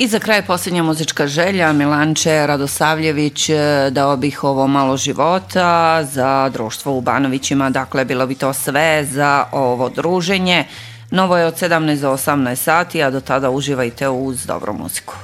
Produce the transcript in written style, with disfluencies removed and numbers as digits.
I za kraj posljednja muzička želja, Milanče Radosavljević, dao bih ovo malo života za društvo u Banovićima, dakle bilo bi to sve za ovo druženje. Novo je od 17 do 18 sati, a do tada uživajte uz dobru muziku.